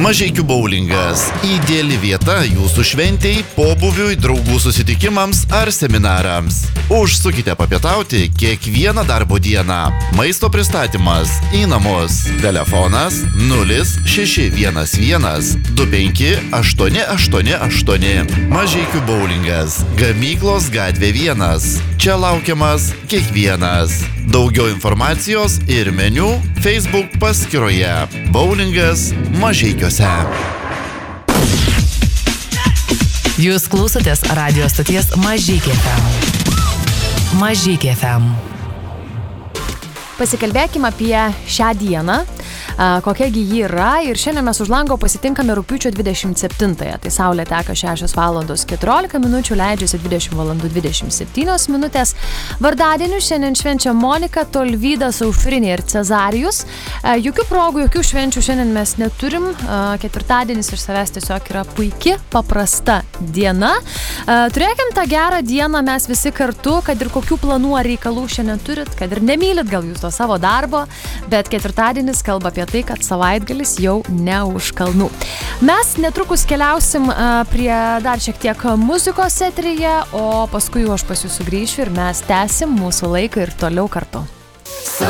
Mažeikių boulingas – ideali vieta jūsų šventei, pobūviui, draugų susitikimams ar seminarams. Užsukite papietauti kiekvieną darbo dieną. Maisto pristatymas į namus. Telefonas 0611 25 888. Mažeikių boulingas. Gamyklos gatvė 1. Čia laukiamas kiekvienas. Daugiau informacijos ir meniu Facebook paskyroje. Boulingas Mažeikiuose. Jūs klausotės radio stoties Mažeikiai FM. Mažeikiai FM. Pasikalbėkime apie šią dieną, kokiagi ji yra, ir šiandien mes už lango pasitinkame rugpjūčio 27-ąją. Tai saulė teka 6 valandos 14 minučių, leidžiasi 20 valandų 27 minutės. Vardadienių šiandien švenčia Monika, Tolvydas, Aušrinė ir Cezarijus. Jokių progų, jokių švenčių šiandien mes neturim. Ketvirtadienis iš savęs tiesiog yra puiki, paprasta diena. Turėkim tą gerą dieną mes visi kartu, kad ir kokių planų ar reikalų šiandien turit, kad ir nemylit gal jūs to savo darbo, bet ketvirtadienis kalba apie tai, kad savaitgalis jau ne už kalnų. Mes netrukus keliausim prie dar šiek tiek muzikos eteryje, o paskui aš pas jūs sugrįšiu ir mes tęsim mūsų laiką ir toliau kartu.